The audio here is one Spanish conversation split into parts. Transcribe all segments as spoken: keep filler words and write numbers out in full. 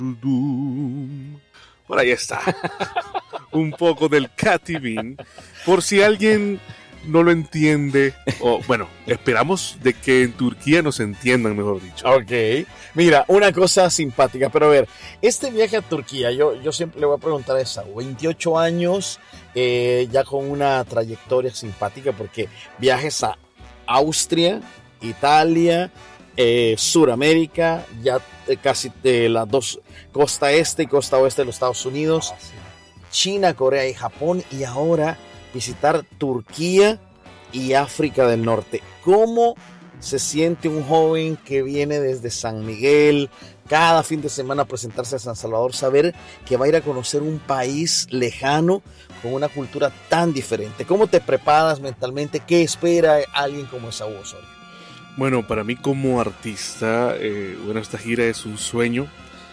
Por ahí está. Un poco del Katy Bean. Por si alguien no lo entiende, o bueno, esperamos de que en Turquía nos entiendan, mejor dicho. Ok, mira, una cosa simpática, pero a ver, este viaje a Turquía, yo, yo siempre le voy a preguntar a esa, veintiocho años, eh, ya con una trayectoria simpática, porque viajes a Austria, Italia, eh, Suramérica, ya eh, casi de las dos, costa este y costa oeste de los Estados Unidos, China, Corea y Japón, y ahora visitar Turquía y África del Norte. ¿Cómo se siente un joven que viene desde San Miguel cada fin de semana a presentarse a San Salvador, saber que va a ir a conocer un país lejano con una cultura tan diferente? ¿Cómo te preparas mentalmente? ¿Qué espera alguien como Esaú Osorio? Bueno, para mí como artista, eh, bueno, esta gira es un sueño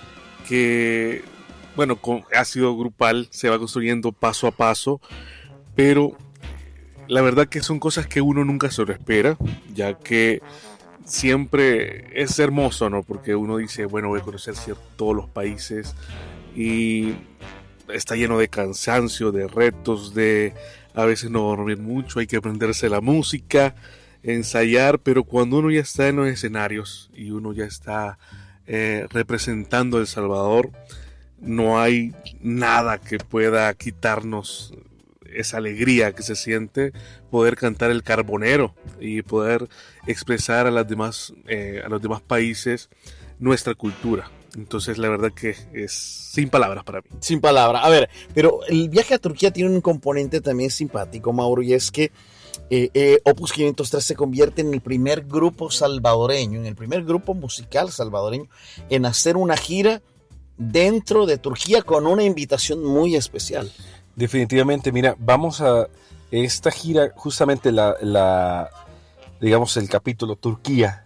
que, bueno, con, ha sido grupal, se va construyendo paso a paso, pero la verdad que son cosas que uno nunca se lo espera, ya que siempre es hermoso, ¿no? Porque uno dice, bueno, voy a conocer todos los países y está lleno de cansancio, de retos, de a veces no dormir mucho, hay que aprenderse la música, ensayar, pero cuando uno ya está en los escenarios y uno ya está eh, representando a El Salvador, no hay nada que pueda quitarnos esa alegría que se siente poder cantar el Carbonero y poder expresar a las demás eh, a los demás países nuestra cultura. Entonces la verdad que es sin palabras para mí. Sin palabras. A ver, pero el viaje a Turquía tiene un componente también simpático, Mauro, y es que eh, eh, Opus quinientos tres se convierte en el primer grupo salvadoreño, en el primer grupo musical salvadoreño en hacer una gira dentro de Turquía con una invitación muy especial. Definitivamente, mira, vamos a esta gira, justamente la, la digamos, el capítulo Turquía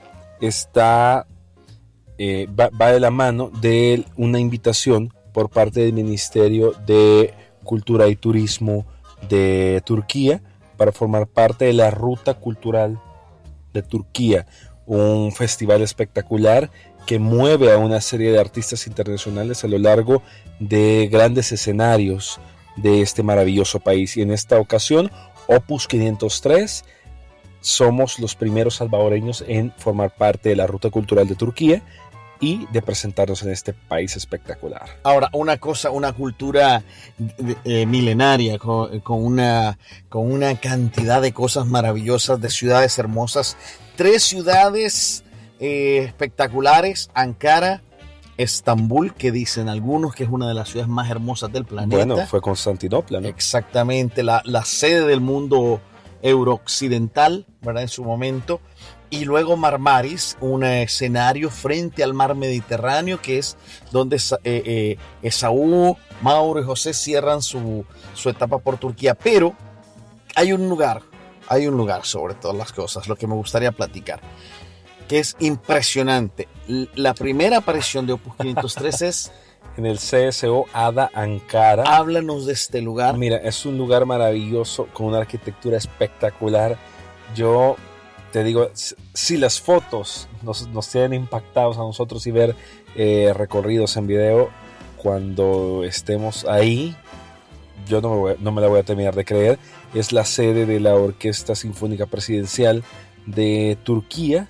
está, eh, va, va de la mano de una invitación por parte del Ministerio de Cultura y Turismo de Turquía para formar parte de la Ruta Cultural de Turquía, un festival espectacular que mueve a una serie de artistas internacionales a lo largo de grandes escenarios de este maravilloso país. Y en esta ocasión, Opus quinientos tres, somos los primeros salvadoreños en formar parte de la Ruta Cultural de Turquía y de presentarnos en este país espectacular. Ahora, una cosa, una cultura eh, milenaria, con, con, una, con una cantidad de cosas maravillosas, de ciudades hermosas. Tres ciudades eh, espectaculares: Ankara, Estambul, que dicen algunos que es una de las ciudades más hermosas del planeta. Bueno, fue Constantinopla, ¿no? Exactamente, la, la sede del mundo eurooccidental, ¿verdad? En su momento. Y luego Marmaris, un escenario frente al mar Mediterráneo, que es donde eh, eh, Esaú, Mauro y José cierran su, su etapa por Turquía. Pero hay un lugar, hay un lugar sobre todas las cosas, lo que me gustaría platicar, que es impresionante. La primera aparición de Opus quinientos tres es en el C S O Ada Ankara. Háblanos de este lugar. Mira, es un lugar maravilloso con una arquitectura espectacular. Yo te digo, si las fotos nos, nos tienen impactados a nosotros y ver eh, recorridos en video, cuando estemos ahí, yo no me, voy, no me la voy a terminar de creer. Es la sede de la Orquesta Sinfónica Presidencial de Turquía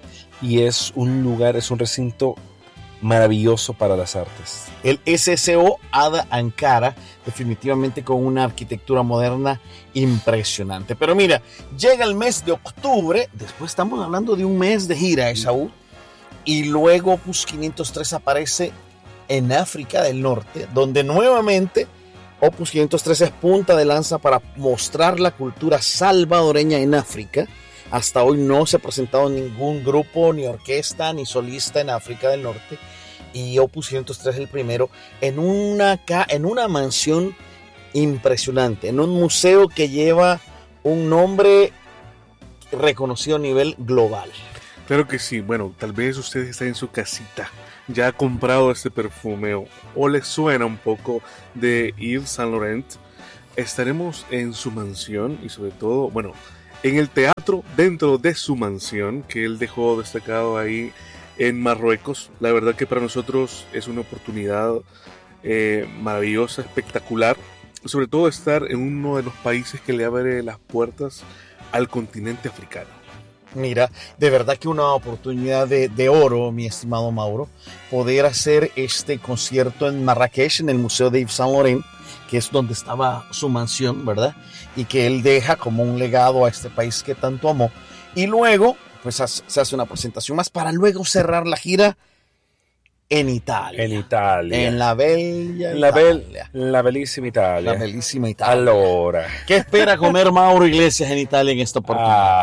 y es un lugar, es un recinto maravilloso para las artes. El S S O Ada Ankara, definitivamente con una arquitectura moderna impresionante. Pero mira, llega el mes de octubre, después estamos hablando de un mes de gira, Esaú, y luego Opus quinientos tres aparece en África del Norte, donde nuevamente Opus quinientos tres es punta de lanza para mostrar la cultura salvadoreña en África. Hasta hoy no se ha presentado ningún grupo, ni orquesta, ni solista en África del Norte. Y Opus quinientos tres es el primero en una, en una mansión impresionante, en un museo que lleva un nombre reconocido a nivel global. Claro que sí. Bueno, tal vez usted está en su casita, ya ha comprado este perfume o, o le suena un poco de Yves Saint Laurent. Estaremos en su mansión y sobre todo, bueno, en el teatro dentro de su mansión que él dejó destacado ahí en Marruecos. La verdad que para nosotros es una oportunidad eh, maravillosa, espectacular, sobre todo estar en uno de los países que le abre las puertas al continente africano. Mira, de verdad que una oportunidad de, de oro, mi estimado Mauro, poder hacer este concierto en Marrakech, en el Museo de Yves Saint Laurent, que es donde estaba su mansión, ¿verdad? Y que él deja como un legado a este país que tanto amó. Y luego, pues se hace una presentación más para luego cerrar la gira en Italia. En Italia. En la bella la, bel, Italia. la bellísima Italia. La bellísima Italia. Allora. ¿Qué espera comer Mauro Iglesias en Italia en esta oportunidad? Ah,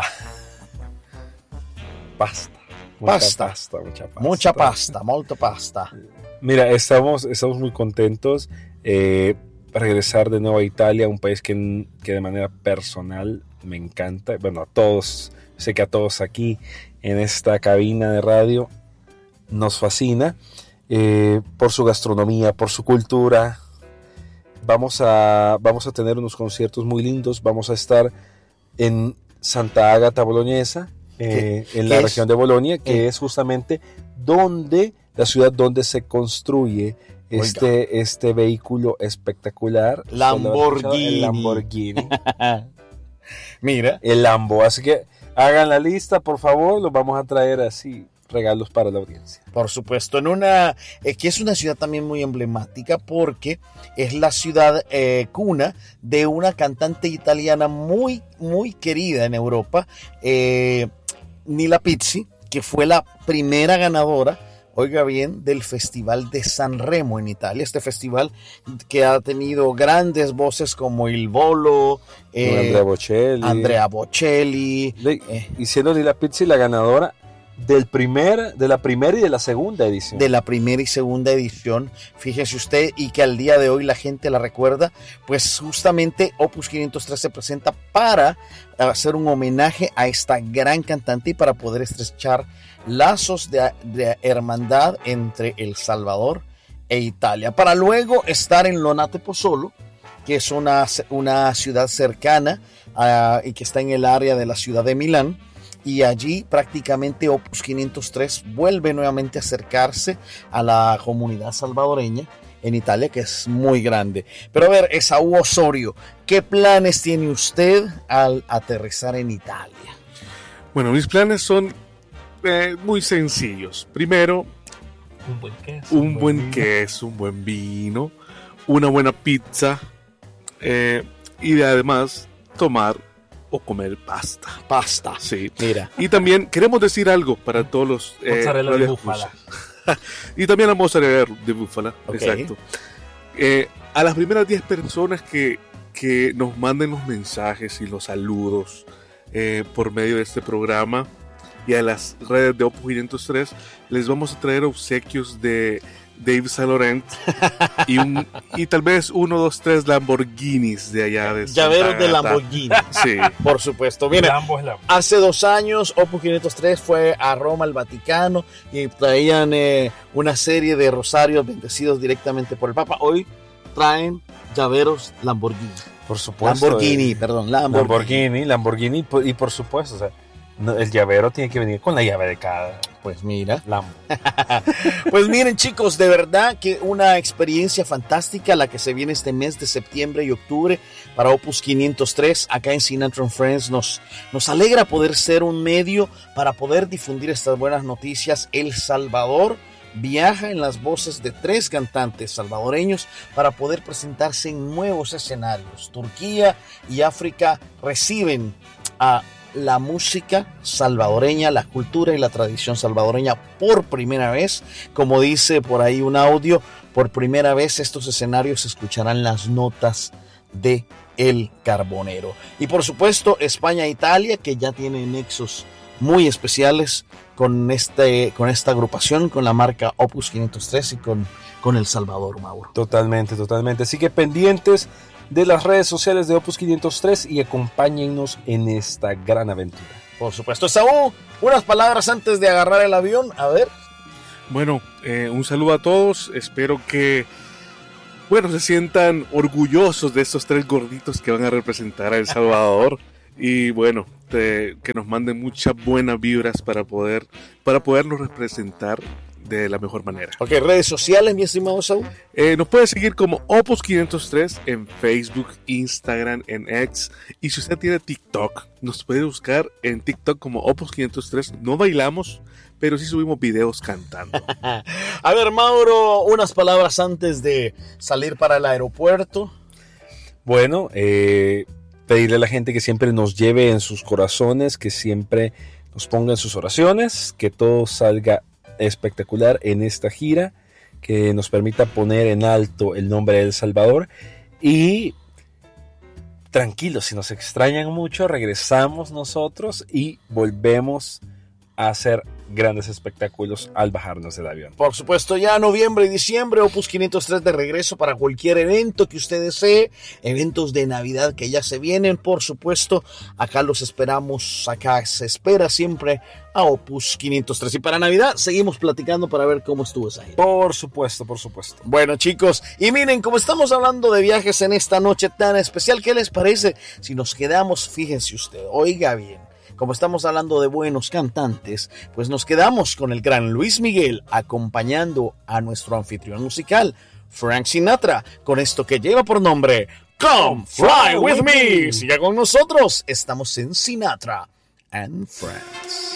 pasta. Mucha Pasta. pasta. Mucha pasta. Mucha pasta, molta pasta. Mira, estamos, estamos muy contentos. Eh, regresar de nuevo a Italia, un país que, que de manera personal me encanta. Bueno, a todos, sé que a todos aquí en esta cabina de radio nos fascina, eh, por su gastronomía, por su cultura. Vamos a, vamos a tener unos conciertos muy lindos. Vamos a estar en Santa Agata Bolognesa, eh, en la es? región de Bolonia, que Eh. es justamente donde la ciudad donde se construye este, este vehículo espectacular. Lamborghini. El Lamborghini. Mira. El Lambo. Así que hagan la lista, por favor. Los vamos a traer así, regalos para la audiencia. Por supuesto, en una eh, que es una ciudad también muy emblemática porque es la ciudad eh, cuna de una cantante italiana muy, muy querida en Europa, eh, Nila Pizzi, que fue la primera ganadora, oiga bien, del Festival de Sanremo en Italia. Este festival que ha tenido grandes voces como Il Volo, eh, Andrea Bocelli. Andrea Bocelli. Le, eh, y siendo Nila Pizzi la ganadora del primer, de la primera y de la segunda edición. De la primera y segunda edición, fíjese usted, y que al día de hoy la gente la recuerda, pues justamente Opus quinientos tres se presenta para hacer un homenaje a esta gran cantante y para poder estrechar lazos de, de hermandad entre El Salvador e Italia, para luego estar en Lonate Pozzolo, que es una, una ciudad cercana uh, y que está en el área de la ciudad de Milán. Y allí prácticamente Opus quinientos tres vuelve nuevamente a acercarse a la comunidad salvadoreña en Italia, que es muy grande. Pero a ver, Esaú Osorio, ¿qué planes tiene usted al aterrizar en Italia? Bueno, mis planes son eh, muy sencillos. Primero, Un buen queso. un buen queso, un buen vino, una buena pizza eh, y además tomar o comer pasta. Pasta. Sí. Mira. Y también queremos decir algo para todos los eh, Mozzarella de radioescuchas. Y también la mozzarella de búfala. Okay. Exacto. Eh, a las primeras diez personas que, que nos manden los mensajes y los saludos eh, por medio de este programa y a las redes de Opus quinientos tres, les vamos a traer obsequios de Yves Saint Laurent y, un, y tal vez uno, dos, tres Lamborghinis de allá de Santa Llaveros de Agata. Lamborghini. Sí. Por supuesto. Mira, Lambo es Lambo. hace dos años Opus quinientos tres fue a Roma, al Vaticano, y traían eh, una serie de rosarios bendecidos directamente por el Papa. Hoy traen llaveros Lamborghini. Por supuesto. Lamborghini, eh, perdón, Lamborghini. Lamborghini, Lamborghini, po- y por supuesto, o sea, no, el llavero tiene que venir con la llave de cada Pues mira. Lambo. Pues miren, chicos, de verdad que una experiencia fantástica la que se viene este mes de septiembre y octubre para Opus quinientos tres acá en Sinatra and Friends. Nos, nos alegra poder ser un medio para poder difundir estas buenas noticias. El Salvador viaja en las voces de tres cantantes salvadoreños para poder presentarse en nuevos escenarios. Turquía y África reciben a la música salvadoreña, la cultura y la tradición salvadoreña por primera vez. Como dice por ahí un audio, por primera vez estos escenarios escucharán las notas de El Carbonero. Y por supuesto España e Italia, que ya tienen nexos muy especiales con, este, con esta agrupación, con la marca Opus quinientos tres y con, con El Salvador, Mauro. Totalmente, totalmente. Así que pendientes de las redes sociales de Opus quinientos tres y acompáñennos en esta gran aventura. Por supuesto. Saúl, unas palabras antes de agarrar el avión. A ver. Bueno, eh, un saludo a todos. Espero que, bueno, se sientan orgullosos de estos tres gorditos que van a representar a El Salvador. Y bueno, este, que nos manden muchas buenas vibras para poder, para podernos representar de la mejor manera. Ok, redes sociales, mi estimado Saúl. Eh, nos puede seguir como Opus quinientos tres en Facebook, Instagram, en X. Y si usted tiene TikTok, nos puede buscar en TikTok como Opus quinientos tres. No bailamos, pero sí subimos videos cantando. A ver, Mauro, unas palabras antes de salir para el aeropuerto. Bueno, eh, pedirle a la gente que siempre nos lleve en sus corazones, que siempre nos ponga en sus oraciones, que todo salga espectacular en esta gira, que nos permita poner en alto el nombre de El Salvador. Y tranquilos, si nos extrañan mucho, regresamos nosotros y volvemos a hacer grandes espectáculos al bajarnos del avión. Por supuesto, ya noviembre y diciembre, Opus quinientos tres de regreso para cualquier evento que usted desee, eventos de Navidad que ya se vienen, por supuesto, acá los esperamos, acá se espera siempre a Opus quinientos tres. Y para Navidad seguimos platicando para ver cómo estuvo esa gira. Por supuesto, por supuesto. Bueno, chicos, y miren, como estamos hablando de viajes en esta noche tan especial, ¿qué les parece si nos quedamos, fíjense usted, oiga bien, como estamos hablando de buenos cantantes, pues nos quedamos con el gran Luis Miguel acompañando a nuestro anfitrión musical, Frank Sinatra, con esto que lleva por nombre Come Fly With Me. Siga con nosotros, estamos en Sinatra and Friends.